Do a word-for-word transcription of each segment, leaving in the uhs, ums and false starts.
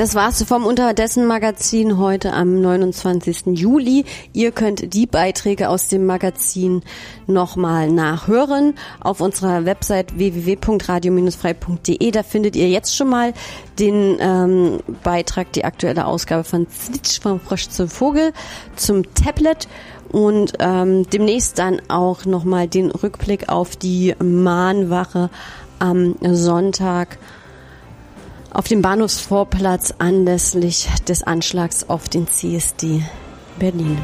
Das war's vom Unterdessen Magazin heute am neunundzwanzigsten Juli. Ihr könnt die Beiträge aus dem Magazin nochmal nachhören auf unserer Website w w w punkt radio frei punkt d e. Da findet ihr jetzt schon mal den ähm, Beitrag, die aktuelle Ausgabe von Zitsch, vom Frosch zum Vogel, zum Tablet. Und ähm, demnächst dann auch nochmal den Rückblick auf die Mahnwache am Sonntag auf dem Bahnhofsvorplatz anlässlich des Anschlags auf den C S D Berlin.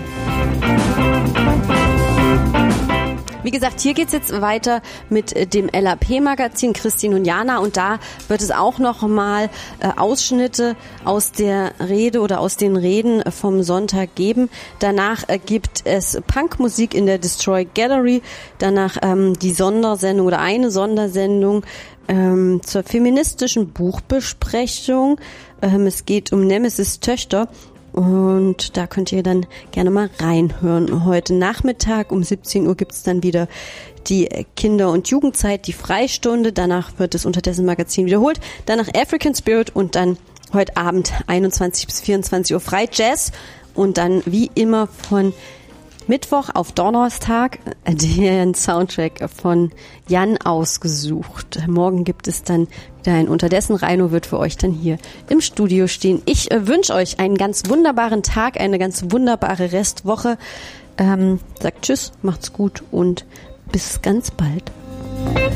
Wie gesagt, hier geht's jetzt weiter mit dem L A P-Magazin Christine und Jana und da wird es auch noch mal äh, Ausschnitte aus der Rede oder aus den Reden vom Sonntag geben. Danach äh, gibt es Punkmusik in der Destroy Gallery, danach ähm, die Sondersendung oder eine Sondersendung ähm, zur feministischen Buchbesprechung. Ähm, es geht um Nemesis Töchter. Und da könnt ihr dann gerne mal reinhören. Heute Nachmittag um siebzehn Uhr gibt's dann wieder die Kinder- und Jugendzeit, die Freistunde. Danach wird das Unterdessen Magazin wiederholt. Danach African Spirit und dann heute Abend einundzwanzig bis vierundzwanzig Uhr frei Jazz. Und dann wie immer von Mittwoch auf Donnerstag den Soundtrack von Jan ausgesucht. Morgen gibt es dann wieder ein Unterdessen. Reino wird für euch dann hier im Studio stehen. Ich äh, wünsche euch einen ganz wunderbaren Tag, eine ganz wunderbare Restwoche. Ähm, sagt Tschüss, macht's gut und bis ganz bald.